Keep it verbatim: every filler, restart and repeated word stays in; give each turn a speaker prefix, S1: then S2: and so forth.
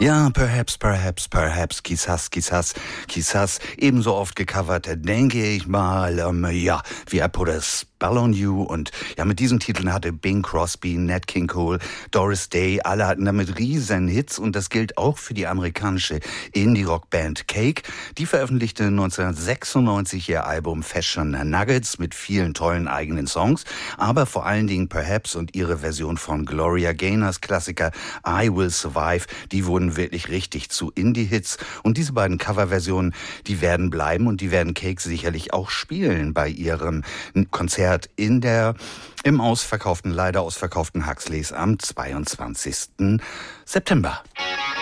S1: Ja, perhaps, perhaps, perhaps, quizás, quizás, quizás, ebenso oft gecovert, denke ich mal, ähm, ja, wie I Put a Spell on You, und ja, mit diesen Titeln hatte Bing Crosby, Nat King Cole, Doris Day, alle hatten damit riesen Hits, und das gilt auch für die amerikanische Indie-Rock-Band Cake. Die veröffentlichte neunzehnhundertsechsundneunzig ihr Album Fashion Nuggets mit vielen tollen eigenen Songs, aber vor allen Dingen Perhaps und ihre Version von Gloria Gaynors Klassiker I Will Survive, die wurden wirklich richtig zu Indie-Hits, und diese beiden Coverversionen, die werden bleiben, und die werden Cake sicherlich auch spielen bei ihrem Konzert in der im ausverkauften, leider ausverkauften Huxleys am zweiundzwanzigsten September.